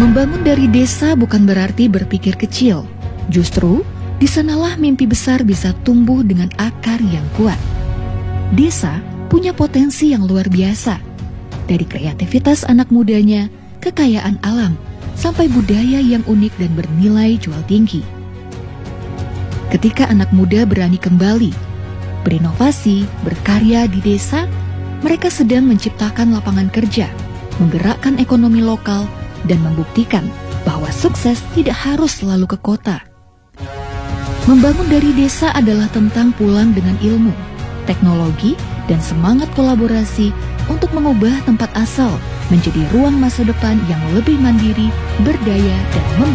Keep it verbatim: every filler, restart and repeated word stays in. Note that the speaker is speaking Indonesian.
Membangun dari desa bukan berarti berpikir kecil. Justru, di sanalah mimpi besar bisa tumbuh dengan akar yang kuat. Desa punya potensi yang luar biasa. Dari kreativitas anak mudanya, kekayaan alam, sampai budaya yang unik dan bernilai jual tinggi. Ketika anak muda berani kembali, berinovasi, berkarya di desa, mereka sedang menciptakan lapangan kerja, menggerakkan ekonomi lokal, dan membuktikan bahwa sukses tidak harus selalu ke kota. Membangun dari desa adalah tentang pulang dengan ilmu, teknologi, dan semangat kolaborasi untuk mengubah tempat asal menjadi ruang masa depan yang lebih mandiri, berdaya, dan membangun.